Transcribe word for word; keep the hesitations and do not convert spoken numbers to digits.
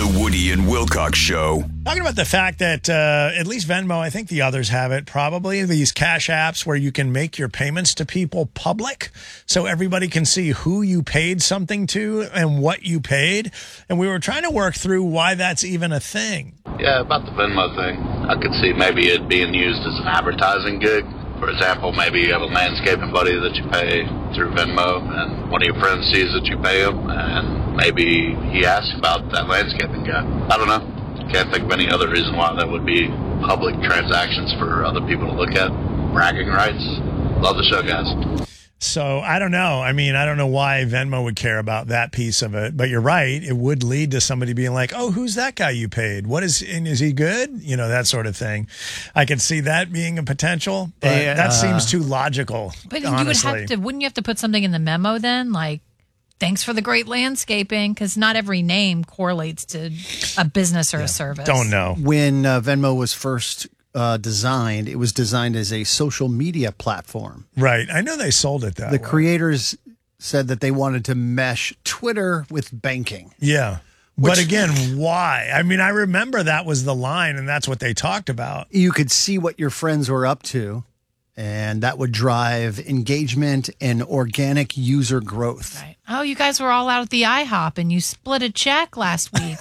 The Woody and Wilcox Show. Talking about the fact that uh, at least Venmo, I think the others have it probably, these cash apps where you can make your payments to people public so everybody can see who you paid something to and what you paid. And we were trying to work through why that's even a thing. Yeah, about the Venmo thing, I could see maybe it being used as an advertising gig. For example, maybe you have a landscaping buddy that you pay through Venmo, and one of your friends sees that you pay him, and maybe he asks about that landscaping guy. I don't know. Can't think of any other reason why that would be public transactions for other people to look at. Bragging rights. Love the show, guys. So I don't know. I mean, I don't know why Venmo would care about that piece of it, but you're right. It would lead to somebody being like, "Oh, who's that guy you paid? What is? And is he good? You know, that sort of thing." I could see that being a potential, but Hey, that uh, seems too logical. But honestly. you would have to, wouldn't you have to put something in the memo then, like, "Thanks for the great landscaping," because not every name correlates to a business or yeah, a service. Don't know. When uh, Venmo was first uh, designed, it was designed as a social media platform. Right. I know they sold it that The way. creators said that they wanted to mesh Twitter with banking. Yeah. Which, but again, why? I mean, I remember that was the line, and that's what they talked about. You could see what your friends were up to, and that would drive engagement and organic user growth. Right. Oh, you guys were all out at the IHOP, and you split a check last week.